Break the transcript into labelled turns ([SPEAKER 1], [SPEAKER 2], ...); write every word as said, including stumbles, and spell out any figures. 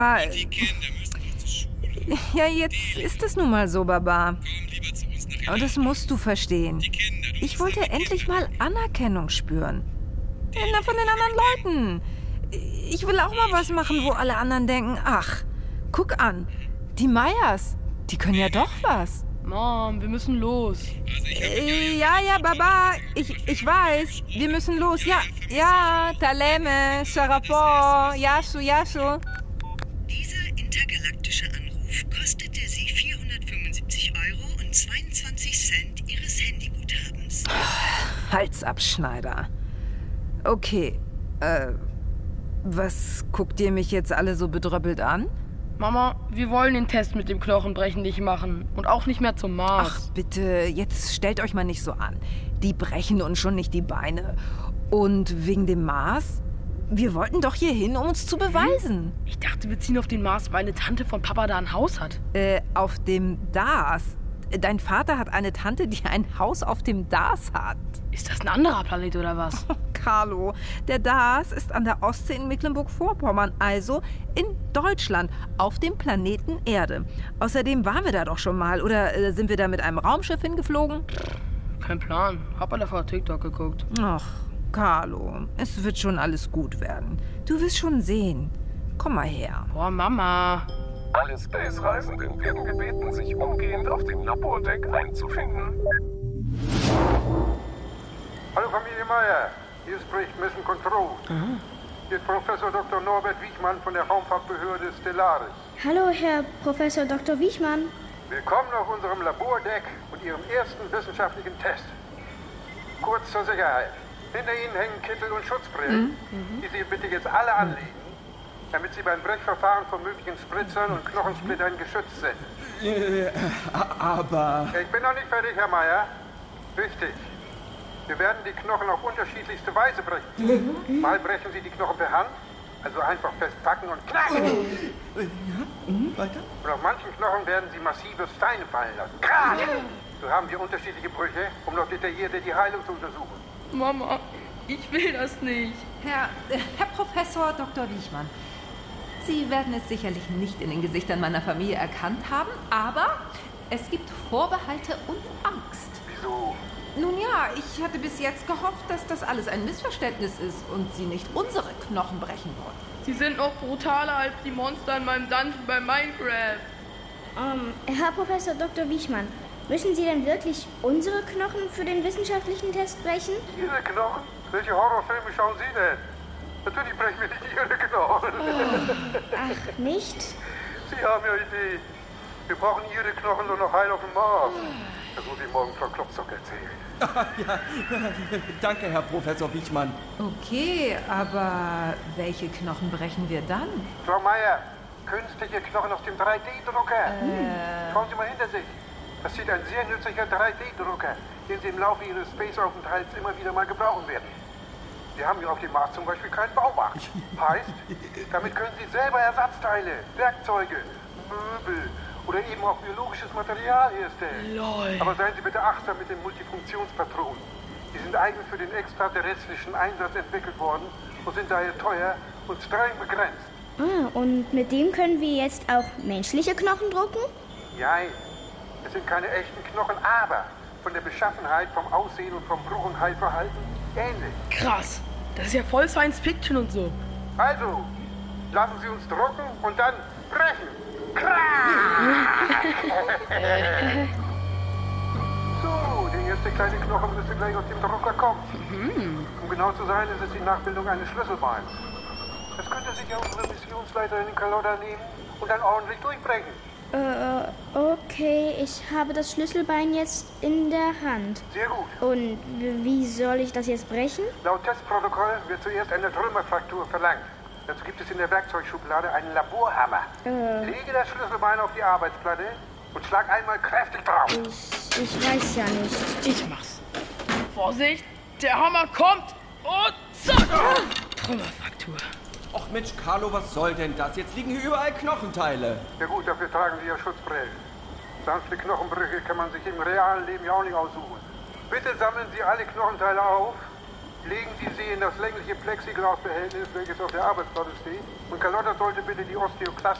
[SPEAKER 1] Die Kinder müssen noch zur Schule.
[SPEAKER 2] Ja, jetzt ist es nun mal so, Baba.
[SPEAKER 1] Komm lieber zu uns nach
[SPEAKER 2] Aber das musst du verstehen.
[SPEAKER 1] Die Kinder, du
[SPEAKER 2] Ich
[SPEAKER 1] musst
[SPEAKER 2] wollte
[SPEAKER 1] nach den
[SPEAKER 2] endlich
[SPEAKER 1] Kindern.
[SPEAKER 2] mal Anerkennung spüren. Na, von den anderen Leuten. Ich will auch mal was machen, wo alle anderen denken, ach, guck an, die Meyers, die können ja doch was.
[SPEAKER 3] Mom, wir müssen los.
[SPEAKER 1] Also ich hab
[SPEAKER 2] Äh, Ja, ja, Baba, ich, ich weiß, wir müssen los. Ja, ja, Taleme, Sharapor, Yashu, Yashu.
[SPEAKER 4] Dieser intergalaktische Anruf kostete Sie vierhundertfünfundsiebzig Euro und zweiundzwanzig Cent Ihres Handyguthabens.
[SPEAKER 2] Halsabschneider. Okay, äh, was guckt ihr mich jetzt alle so bedröppelt an?
[SPEAKER 3] Mama, wir wollen den Test mit dem Knochenbrechen nicht machen. Und auch nicht mehr zum
[SPEAKER 2] Ach,
[SPEAKER 3] Mars.
[SPEAKER 2] bitte, jetzt stellt euch mal nicht so an. Die brechen uns schon nicht die Beine. Und wegen dem Mars? Wir wollten doch hier hin, um uns zu beweisen.
[SPEAKER 3] Ich dachte, wir ziehen auf den Mars, weil eine Tante von Papa da ein Haus hat.
[SPEAKER 2] Äh, auf dem Dars. Dein Vater hat eine Tante, die ein Haus auf dem Dars hat.
[SPEAKER 3] Ist das ein anderer Planet oder was?
[SPEAKER 2] Carlo, der Dars ist an der Ostsee in Mecklenburg-Vorpommern, also in Deutschland, auf dem Planeten Erde. Außerdem waren wir da doch schon mal, oder äh, sind wir da mit einem Raumschiff hingeflogen?
[SPEAKER 3] Kein Plan. Hab mal vor TikTok geguckt.
[SPEAKER 2] Ach, Carlo, es wird schon alles gut werden. Du wirst schon sehen. Komm mal her.
[SPEAKER 3] Boah, Mama.
[SPEAKER 5] Alle Space-Reisenden werden gebeten, sich umgehend auf dem Labordeck einzufinden.
[SPEAKER 6] Hallo Familie Meyer, hier spricht Mission Control. Hier ist Professor Doktor Norbert Wiechmann von der Raumfahrtbehörde Stellaris.
[SPEAKER 7] Hallo, Herr Professor Doktor Wiechmann.
[SPEAKER 6] Willkommen auf unserem Labordeck und Ihrem ersten wissenschaftlichen Test. Kurz zur Sicherheit. Hinter Ihnen hängen Kittel und Schutzbrillen, die Sie bitte jetzt alle anlegen, damit Sie beim Brechverfahren von möglichen Spritzern und Knochensplittern geschützt sind.
[SPEAKER 8] Äh, aber...
[SPEAKER 6] Ich bin noch nicht fertig, Herr Meyer. Richtig. Wir werden die Knochen auf unterschiedlichste Weise brechen. Mal brechen Sie die Knochen per Hand, also einfach festpacken und knacken.
[SPEAKER 8] Ja, mhm, weiter?
[SPEAKER 6] Und auf manchen Knochen werden Sie massive Steine fallen lassen. Krak! So haben wir unterschiedliche Brüche, um noch detaillierter die Heilung zu untersuchen.
[SPEAKER 3] Mama, ich will das nicht.
[SPEAKER 2] Herr, äh, Herr Professor Doktor Wiechmann, Sie werden es sicherlich nicht in den Gesichtern meiner Familie erkannt haben, aber es gibt Vorbehalte und Angst.
[SPEAKER 6] Wieso?
[SPEAKER 2] Nun ja, ich hatte bis jetzt gehofft, dass das alles ein Missverständnis ist und Sie nicht unsere Knochen brechen wollen.
[SPEAKER 3] Sie sind noch brutaler als die Monster in meinem Dungeon bei Minecraft.
[SPEAKER 7] Ähm, Herr Professor Doktor Wiechmann, müssen Sie denn wirklich unsere Knochen für den wissenschaftlichen Test brechen?
[SPEAKER 6] Ihre Knochen? Welche Horrorfilme schauen Sie denn? Natürlich brechen wir nicht Ihre Knochen.
[SPEAKER 7] Ach, nicht?
[SPEAKER 6] Sie haben ja Idee. Wir brauchen Ihre Knochen nur noch heil auf dem Mars. Das muss ich morgen Frau Klopstock erzählen.
[SPEAKER 8] Ja, danke, Herr Professor Wiechmann.
[SPEAKER 2] Okay, aber welche Knochen brechen wir dann?
[SPEAKER 6] Frau Meyer, künstliche Knochen aus dem drei D-Drucker.
[SPEAKER 2] Äh,
[SPEAKER 6] Schauen Sie mal hinter sich. Das sieht ein sehr nützlicher drei D-Drucker, den Sie im Laufe Ihres Space-Aufenthalts immer wieder mal gebrauchen werden. Wir haben hier auf dem Mars zum Beispiel keinen Baumarkt. Heißt, damit können Sie selber Ersatzteile, Werkzeuge, Möbel oder eben auch biologisches Material herstellen.
[SPEAKER 3] Lol.
[SPEAKER 6] Aber seien Sie bitte achtsam mit den Multifunktionspatronen. Die sind eigens für den extraterrestrischen Einsatz entwickelt worden und sind daher teuer und streng begrenzt.
[SPEAKER 7] Ah, und mit dem können wir jetzt auch menschliche Knochen drucken?
[SPEAKER 6] Nein, es sind keine echten Knochen, aber von der Beschaffenheit, vom Aussehen und vom Bruch- und Heilverhalten ähnlich.
[SPEAKER 3] Krass. Das ist ja voll Science Fiction und so.
[SPEAKER 6] Also, lassen Sie uns drucken und dann brechen. So, der erste kleine Knochen müsste gleich aus dem Drucker kommen. Um genau zu sein, ist es die Nachbildung eines Schlüsselbeins. Das könnte sich ja unsere Missionsleiterin Carlotta nehmen und dann ordentlich durchbrechen.
[SPEAKER 7] Äh, okay, ich habe das Schlüsselbein jetzt in der Hand.
[SPEAKER 6] Sehr gut.
[SPEAKER 7] Und w- wie soll ich das jetzt brechen?
[SPEAKER 6] Laut Testprotokoll wird zuerst eine Trümmerfraktur verlangt. Dazu gibt es in der Werkzeugschublade einen Laborhammer.
[SPEAKER 7] Äh.
[SPEAKER 6] Lege das Schlüsselbein auf die Arbeitsplatte und schlag einmal kräftig drauf.
[SPEAKER 7] Ich, ich weiß ja nicht.
[SPEAKER 3] Ich mach's. Vorsicht, der Hammer kommt und zack! Trümmerfraktur.
[SPEAKER 8] Och Mensch, Carlo, was soll denn das? Jetzt liegen hier überall Knochenteile.
[SPEAKER 6] Ja gut, dafür tragen Sie ja Schutzbrillen. Sanfte Knochenbrüche kann man sich im realen Leben ja auch nicht aussuchen. Bitte sammeln Sie alle Knochenteile auf Legen Sie sie in das längliche Plexiglasbehältnis, welches auf der Arbeitsplatte steht. Und Carlotta sollte bitte die Osteoklaste